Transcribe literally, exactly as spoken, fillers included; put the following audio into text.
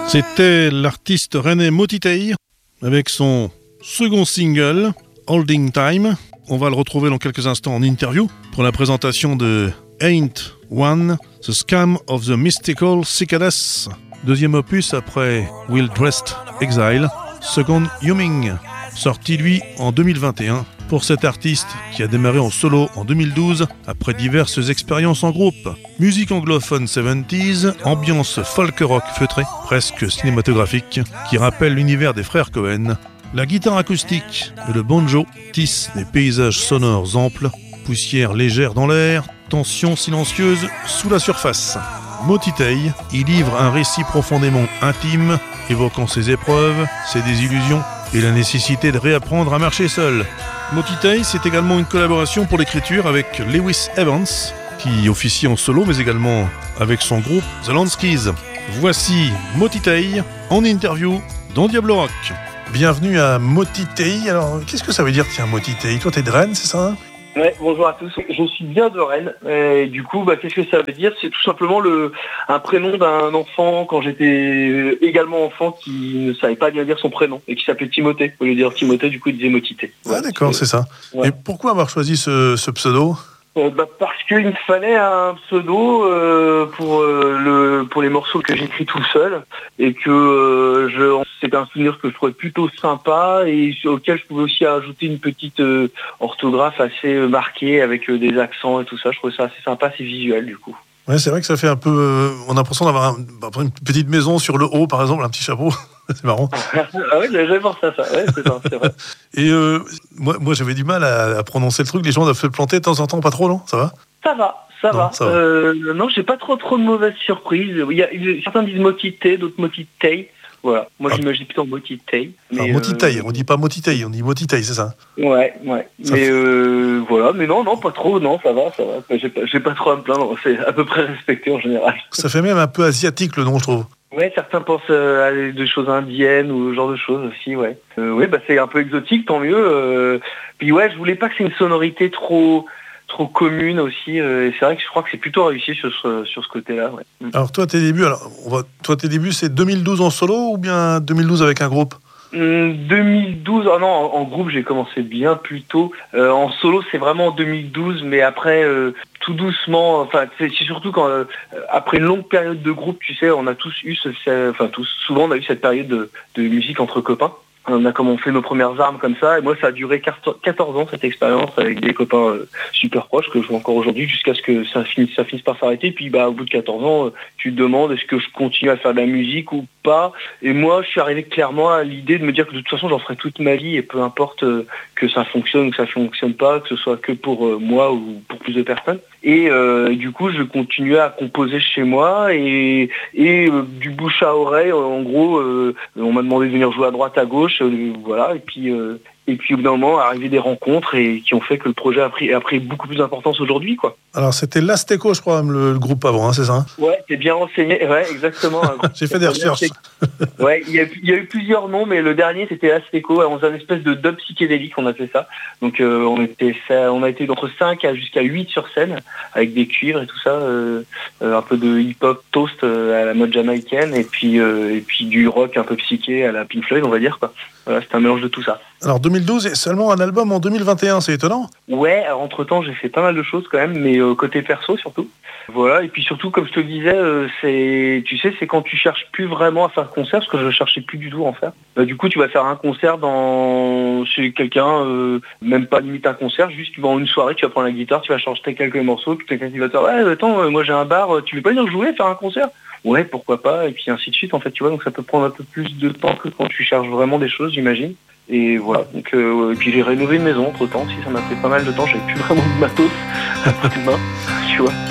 C'était l'artiste René Motitei avec son second single, Holding Time. On va le retrouver dans quelques instants en interview pour la présentation de Ain't One, The Scam of the Mystical Cicadas. Deuxième opus après Will Dressed Exile, Second Humming, sorti lui en deux mille vingt et un. Pour cet artiste qui a démarré en solo en deux mille douze après diverses expériences en groupe. Musique anglophone soixante-dix, ambiance folk rock feutrée, presque cinématographique, qui rappelle l'univers des frères Cohen. La guitare acoustique et le banjo tissent des paysages sonores amples, poussière légère dans l'air, tension silencieuse sous la surface. Motitei y livre un récit profondément intime, évoquant ses épreuves, ses désillusions et la nécessité de réapprendre à marcher seul. Motitei, c'est également une collaboration pour l'écriture avec Lewis Evans, qui officie en solo, mais également avec son groupe The Lanskis. Voici Motitei en interview dans Diablo Rock. Bienvenue à Motitei. Alors, qu'est-ce que ça veut dire, tiens, Motitei? Toi, t'es de Rennes, c'est ça? Ouais, bonjour à tous. Je suis bien de Rennes. Et du coup, bah, qu'est-ce que ça veut dire? C'est tout simplement le, un prénom d'un enfant quand j'étais également enfant qui ne savait pas bien dire son prénom et qui s'appelait Timothée. Au lieu de dire Timothée, du coup, il disait Motitei. Ah ouais, d'accord, c'est ça. Ouais. Et pourquoi avoir choisi ce, ce pseudo? Euh, bah, parce qu'il me fallait un pseudo euh, pour, euh, le, pour les morceaux que j'écris tout seul et que euh, je, c'était un souvenir que je trouvais plutôt sympa et auquel je pouvais aussi ajouter une petite euh, orthographe assez euh, marquée avec euh, des accents et tout ça. Je trouvais ça assez sympa, assez visuel du coup. Ouais, c'est vrai que ça fait un peu... Euh, on a l'impression d'avoir un, une petite maison sur le haut, par exemple, un petit chapeau. C'est marrant. Ah oui, j'avais pensé à ça. Ouais, c'est, ça, c'est vrai. Et euh, moi, moi, j'avais du mal à, à prononcer le truc. Les gens doivent se planter de temps en temps, pas trop, non? Ça va? Ça va, ça non, va. Ça va. Euh, non, j'ai pas trop trop de mauvaises surprises. Il y a, certains disent Motitei, d'autres Motitei. Voilà. Moi, ah. j'imagine plutôt Motitei. Alors, Motitei, euh... on dit pas Motitei, on dit Motitei, c'est ça? Ouais, ouais. Ça mais fait... euh, voilà, mais non, non, pas trop, non, ça va, ça va. J'ai pas, j'ai pas trop à me plaindre. C'est à peu près respecté en général. Ça fait même un peu asiatique le nom, je trouve. Ouais, certains pensent à des choses indiennes ou ce genre de choses aussi, ouais. Euh, ouais, bah c'est un peu exotique, tant mieux. Euh... Puis ouais, je voulais pas que c'est une sonorité trop trop commune aussi. Euh... Et c'est vrai que je crois que c'est plutôt réussi sur ce, sur ce côté-là, ouais. Alors toi, tes débuts, alors on va... toi tes débuts, c'est deux mille douze en solo ou bien deux mille douze avec un groupe? deux mille douze, ah non, en, en groupe j'ai commencé bien plus tôt. Euh, en solo c'est vraiment en deux mille douze, mais après euh, tout doucement. Enfin c'est, c'est surtout quand euh, après une longue période de groupe, tu sais, on a tous eu ce, enfin tous, souvent on a eu cette période de, de musique entre copains. On a comme on fait nos premières armes comme ça, et moi ça a duré quatorze ans cette expérience avec des copains euh, super proches que je vois encore aujourd'hui jusqu'à ce que ça finisse, ça finisse par s'arrêter. Puis bah au bout de quatorze ans, euh, tu te demandes est-ce que je continue à faire de la musique ou pas. Et moi je suis arrivé clairement à l'idée de me dire que de toute façon j'en ferai toute ma vie et peu importe euh, que ça fonctionne ou que ça fonctionne pas, que ce soit que pour euh, moi ou pour plus de personnes. Et euh, du coup je continuais à composer chez moi et, et euh, du bouche à oreille, en gros euh, on m'a demandé de venir jouer à droite à gauche. Euh, voilà, et puis euh, et puis au bout d'un moment arrivé des rencontres et qui ont fait que le projet a pris, a pris beaucoup plus d'importance aujourd'hui, quoi. Alors c'était l'Asteco, je crois, le, le groupe avant, hein, c'est ça, hein? Ouais, t'es bien renseigné, ouais, exactement. J'ai fait des recherches. Ouais, il y, a, il y a eu plusieurs noms, mais le dernier c'était l'Asteco. On faisait une espèce de dub psychédélique, on a fait ça. Donc euh, on était, on a été d'entre cinq à jusqu'à huit sur scène avec des cuivres et tout ça, euh, un peu de hip-hop toast à la mode jamaïcaine et puis euh, et puis du rock un peu psyché à la Pink Floyd, on va dire, quoi. Voilà, c'est un mélange de tout ça. Alors deux mille douze et seulement un album en deux mille vingt et un, c'est étonnant. Ouais, entre temps j'ai fait pas mal de choses quand même, mais euh, côté perso surtout. Voilà, et puis surtout comme je te le disais, euh, c'est, tu sais, c'est quand tu cherches plus vraiment à faire de concert, parce que je cherchais plus du tout à en faire. Bah, du coup, tu vas faire un concert dans chez quelqu'un, euh, même pas limite un concert, juste tu vas en une soirée, tu vas prendre la guitare, tu vas changer quelques morceaux, puis quelqu'un qui va te dire ouais, attends, euh, moi j'ai un bar, tu veux pas venir jouer, faire un concert? Ouais, pourquoi pas, et puis ainsi de suite en fait, tu vois, donc ça peut prendre un peu plus de temps que quand tu cherches vraiment des choses, j'imagine. Et voilà, donc euh, et puis j'ai rénové une maison entre temps aussi, ça m'a fait pas mal de temps, j'avais plus vraiment de matos à portée de main, tu vois.